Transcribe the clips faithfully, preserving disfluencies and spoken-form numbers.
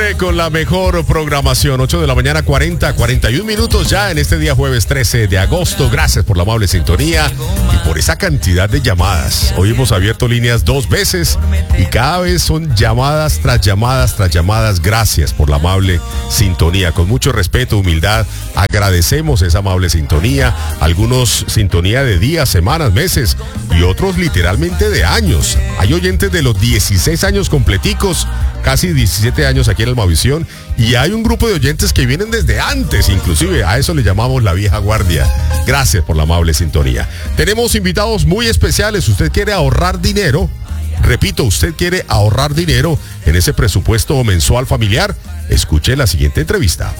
siempre con la mejor programación. ocho de la mañana, cuarenta, cuarenta y un minutos ya en este día jueves trece de agosto. Gracias por la amable sintonía y por esa cantidad de llamadas. Hoy hemos abierto líneas dos veces y cada vez son llamadas tras llamadas tras llamadas. Gracias por la amable sintonía. Con mucho respeto, humildad, agradecemos esa amable sintonía. Algunos sintonía de días, semanas, meses y otros literalmente de años. Hay oyentes de los dieciséis años completicos, casi diecisiete años aquí en Almavisión, y hay un grupo de oyentes que vienen desde antes, inclusive a eso le llamamos la vieja guardia. Gracias por la amable sintonía. Tenemos invitados muy especiales. Usted quiere ahorrar dinero, repito, usted quiere ahorrar dinero en ese presupuesto mensual familiar, escuche la siguiente entrevista.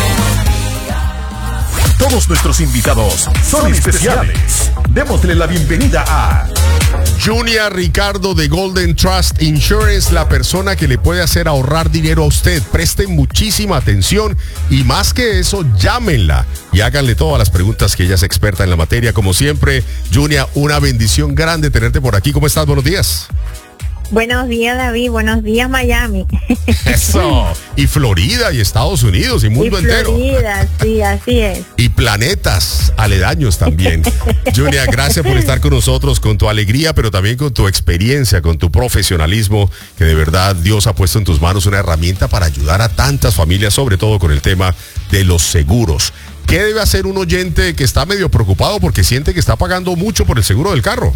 Todos nuestros invitados son especiales. Démosle la bienvenida a Junia Ricardo de Golden Trust Insurance, la persona que le puede hacer ahorrar dinero a usted. Presten muchísima atención y más que eso, llámenla y háganle todas las preguntas que ella es experta en la materia. Como siempre, Junia, una bendición grande tenerte por aquí. ¿Cómo estás? Buenos días. Buenos días, David. Buenos días, Miami. Eso. Y Florida y Estados Unidos y mundo y entero. Florida, sí, así es. Y planetas aledaños también. Junia, gracias por estar con nosotros, con tu alegría, pero también con tu experiencia, con tu profesionalismo, que de verdad Dios ha puesto en tus manos una herramienta para ayudar a tantas familias, sobre todo con el tema de los seguros. ¿Qué debe hacer un oyente que está medio preocupado porque siente que está pagando mucho por el seguro del carro?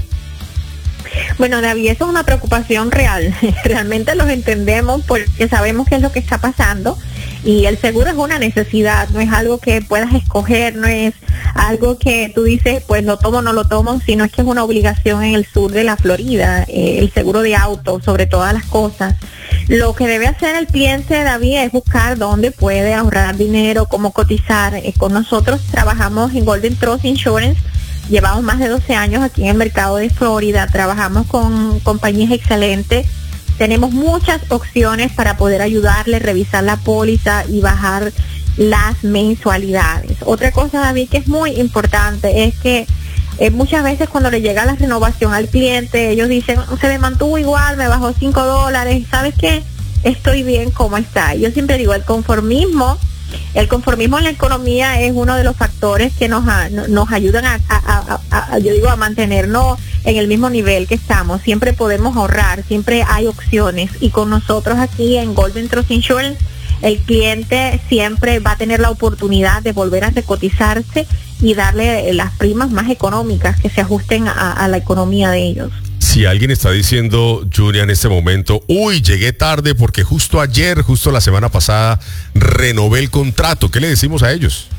Bueno, David, eso es una preocupación real. Realmente los entendemos porque sabemos qué es lo que está pasando y el seguro es una necesidad, no es algo que puedas escoger, no es algo que tú dices, pues lo tomo o no lo tomo, sino es que es una obligación en el sur de la Florida, eh, el seguro de auto, sobre todas las cosas. Lo que debe hacer el cliente, David, es buscar dónde puede ahorrar dinero, cómo cotizar. Eh, con nosotros trabajamos en Golden Trust Insurance. Llevamos más de doce años aquí en el mercado de Florida, trabajamos con compañías excelentes, tenemos muchas opciones para poder ayudarle, revisar la póliza y bajar las mensualidades. Otra cosa, David, que es muy importante es que eh, muchas veces cuando le llega la renovación al cliente, ellos dicen, se me mantuvo igual, me bajó cinco dólares, ¿sabes qué? Estoy bien como está. Yo siempre digo, el conformismo El conformismo en la economía es uno de los factores que nos a, nos ayudan a, a, a, a, yo digo, a mantenernos en el mismo nivel que estamos. Siempre podemos ahorrar, siempre hay opciones y con nosotros aquí en Golden Trust Insurance el cliente siempre va a tener la oportunidad de volver a recotizarse y darle las primas más económicas que se ajusten a, a la economía de ellos. Si alguien está diciendo, Junia, en este momento, uy, llegué tarde porque justo ayer, justo la semana pasada, renové el contrato, ¿qué le decimos a ellos?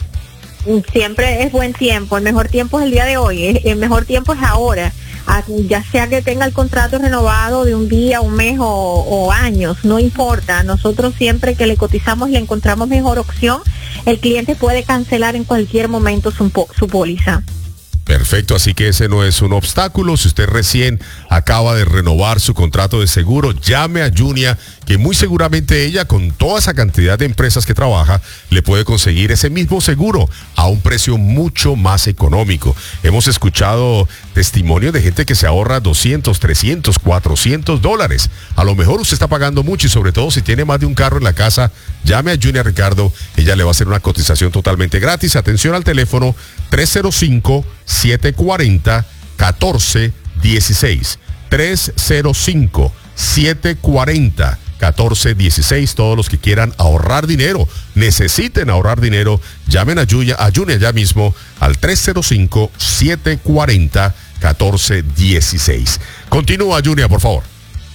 Siempre es buen tiempo, el mejor tiempo es el día de hoy, el mejor tiempo es ahora, ya sea que tenga el contrato renovado de un día, un mes o, o años, no importa. Nosotros siempre que le cotizamos y le encontramos mejor opción, el cliente puede cancelar en cualquier momento su, su póliza. Perfecto, así que ese no es un obstáculo. Si usted recién acaba de renovar su contrato de seguro, llame a Junia, que muy seguramente ella, con toda esa cantidad de empresas que trabaja, le puede conseguir ese mismo seguro a un precio mucho más económico. Hemos escuchado testimonios de gente que se ahorra doscientos, trescientos, cuatrocientos dólares. A lo mejor usted está pagando mucho y sobre todo si tiene más de un carro en la casa, llame a Junia Ricardo, ella le va a hacer una cotización totalmente gratis. Atención al teléfono tres cero cinco, siete cuatro cero, uno cuatro uno seis. tres cero cinco, siete cuatro cero, uno cuatro uno seis. Todos los que quieran ahorrar dinero, necesiten ahorrar dinero, llamen a Junia, a Junia ya mismo al tres cero cinco, siete cuatro cero, uno cuatro uno seis. Continúa, Junia, por favor.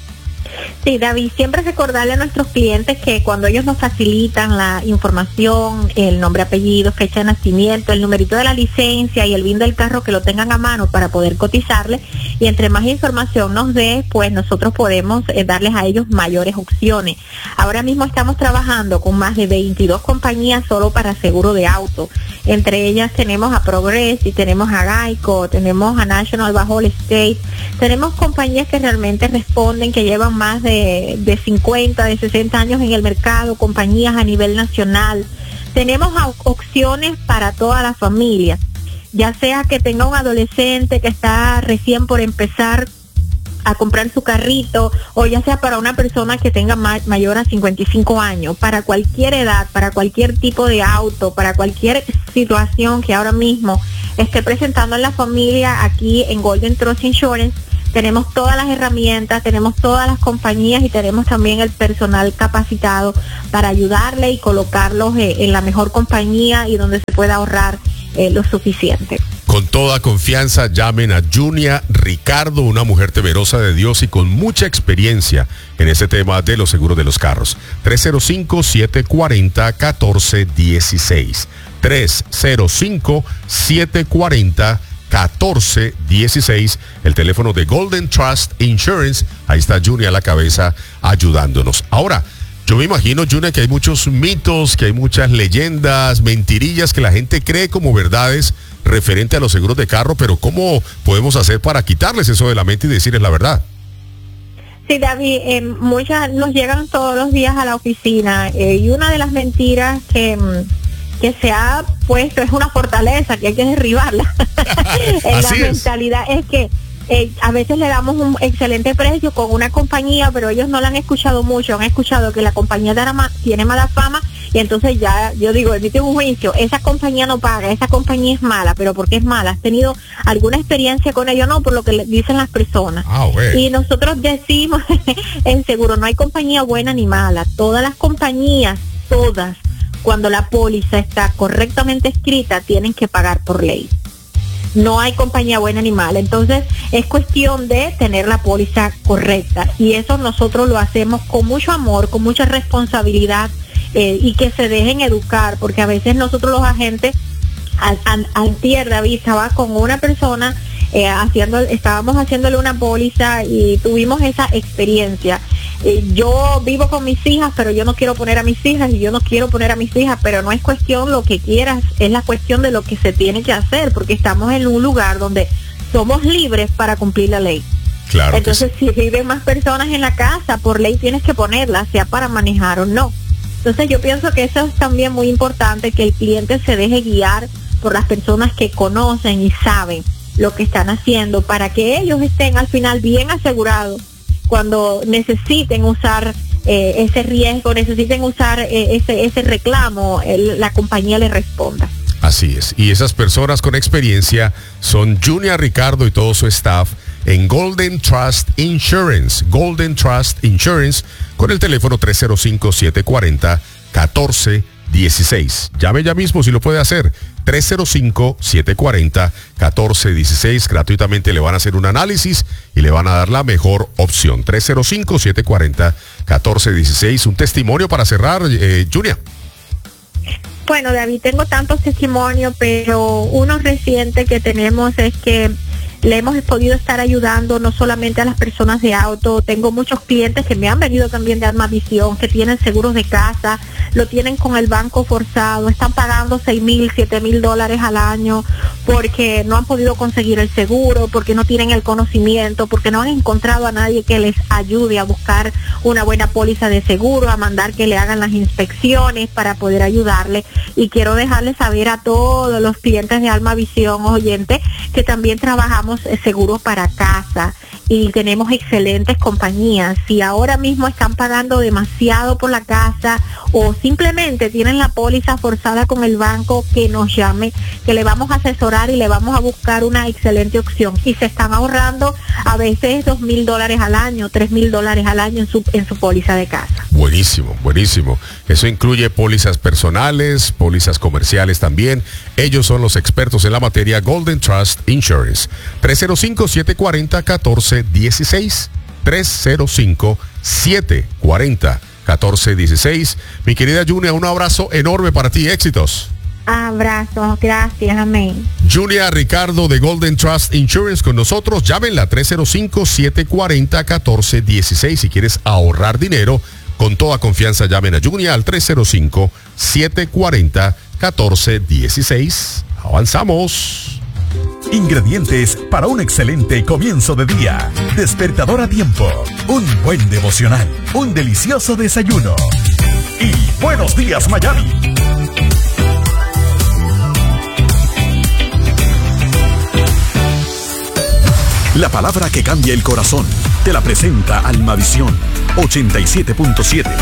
Sí, David, siempre recordarle a nuestros clientes que cuando ellos nos facilitan la información, el nombre, apellido, fecha de nacimiento, el numerito de la licencia y el B I N del carro, que lo tengan a mano para poder cotizarle, y entre más información nos dé, pues nosotros podemos eh, darles a ellos mayores opciones. Ahora mismo estamos trabajando con más de veintidós compañías solo para seguro de auto. Entre ellas tenemos a Progress y tenemos a Geico, tenemos a National Bajo State, tenemos compañías que realmente responden, que llevan más de, de cincuenta, de sesenta años en el mercado, compañías a nivel nacional. Tenemos opciones para toda la familia, ya sea que tenga un adolescente que está recién por empezar a comprar su carrito, o ya sea para una persona que tenga ma- mayor a cincuenta y cinco años, para cualquier edad, para cualquier tipo de auto, para cualquier situación que ahora mismo esté presentando en la familia, aquí en Golden Trust Insurance tenemos todas las herramientas, tenemos todas las compañías y tenemos también el personal capacitado para ayudarle y colocarlos eh, en la mejor compañía y donde se pueda ahorrar eh, lo suficiente. Con toda confianza, llamen a Junia Ricardo, una mujer temerosa de Dios y con mucha experiencia en ese tema de los seguros de los carros. tres cero cinco, siete cuatro cero, uno cuatro uno seis. tres cero cinco, siete cuatro cero, uno cuatro uno seis, el teléfono de Golden Trust Insurance. Ahí está Junia a la cabeza ayudándonos. Ahora, yo me imagino, Junia, que hay muchos mitos, que hay muchas leyendas, mentirillas que la gente cree como verdades referente a los seguros de carro, pero ¿cómo podemos hacer para quitarles eso de la mente y decirles la verdad? Sí, David, eh, muchas nos llegan todos los días a la oficina eh, y una de las mentiras que, que se ha puesto es una fortaleza que hay que derribarla. En la mentalidad es que Eh, a veces le damos un excelente precio con una compañía, pero ellos no la han escuchado mucho, han escuchado que la compañía tiene mala fama y entonces ya, yo digo, emite un juicio, esa compañía no paga, esa compañía es mala, pero ¿por qué es mala? ¿Has tenido alguna experiencia con ello? No, por lo que le dicen las personas. Ah, bueno. Y nosotros decimos en seguro, no hay compañía buena ni mala, todas las compañías, todas, cuando la póliza está correctamente escrita, tienen que pagar por ley. No hay compañía buena ni mala, entonces es cuestión de tener la póliza correcta y eso nosotros lo hacemos con mucho amor, con mucha responsabilidad eh, y que se dejen educar, porque a veces nosotros los agentes, al, al, al tier, David, estaba con una persona eh, haciendo, estábamos haciéndole una póliza y tuvimos esa experiencia. Eh, yo vivo con mis hijas, pero yo no quiero poner a mis hijas y yo no quiero poner a mis hijas, pero no es cuestión lo que quieras, es la cuestión de lo que se tiene que hacer, porque estamos en un lugar donde somos libres para cumplir la ley. Claro. Entonces, sí. Si viven más personas en la casa, por ley tienes que ponerla, sea para manejar o no. Entonces, yo pienso que eso es también muy importante, que el cliente se deje guiar por las personas que conocen y saben lo que están haciendo, para que ellos estén al final bien asegurados cuando necesiten usar eh, ese riesgo, necesiten usar eh, ese ese reclamo, el, la compañía les responda. Así es, y esas personas con experiencia son Junia Ricardo y todo su staff en Golden Trust Insurance, Golden Trust Insurance, con el teléfono tres cero cinco, siete cuatro cero, uno cuatro uno seis. Llame ya mismo si lo puede hacer. tres cero cinco, siete cuatro cero, uno cuatro uno seis. Gratuitamente le van a hacer un análisis y le van a dar la mejor opción. tres cero cinco, siete cuatro cero, uno cuatro uno seis. Un testimonio para cerrar, eh, Junia. Bueno, David, tengo tantos testimonios, pero uno reciente que tenemos es que le hemos podido estar ayudando no solamente a las personas de auto. Tengo muchos clientes que me han venido también de Alma Visión, que tienen seguros de casa, lo tienen con el banco forzado, están pagando seis mil, siete mil dólares al año porque no han podido conseguir el seguro, porque no tienen el conocimiento, porque no han encontrado a nadie que les ayude a buscar una buena póliza de seguro, a mandar que le hagan las inspecciones para poder ayudarle. Y quiero dejarles saber a todos los clientes de Alma Visión, oyentes, que también trabajamos seguros para casa y tenemos excelentes compañías. Si ahora mismo están pagando demasiado por la casa o simplemente tienen la póliza forzada con el banco, que nos llame, que le vamos a asesorar y le vamos a buscar una excelente opción. Y se están ahorrando a veces dos mil dólares al año, tres mil dólares al año en su, en su póliza de casa. Buenísimo, buenísimo. Eso incluye pólizas personales, pólizas comerciales también. Ellos son los expertos en la materia. Golden Trust Insurance. tres cero cinco, siete cuatro cero, uno cuatro uno seis. tres cero cinco, siete cuatro cero, uno cuatro uno seis. Mi querida Junia, un abrazo enorme para ti. Éxitos. Abrazos, gracias, amén. Junia Ricardo de Golden Trust Insurance con nosotros. Llámenla tres cero cinco, siete cuatro cero, uno cuatro uno seis. Si quieres ahorrar dinero, con toda confianza llamen a Junia al tres cero cinco, siete cuatro cero, uno cuatro uno seis. Avanzamos. Ingredientes para un excelente comienzo de día. Despertador a tiempo. Un buen devocional. Un delicioso desayuno. Y buenos días, Miami. La palabra que cambia el corazón. Te la presenta Almavisión ochenta y siete punto siete.